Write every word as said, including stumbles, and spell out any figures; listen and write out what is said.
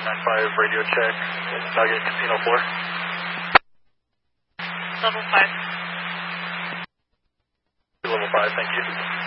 nine five radio check, Nugget Casino four. Level five. Level five, thank you.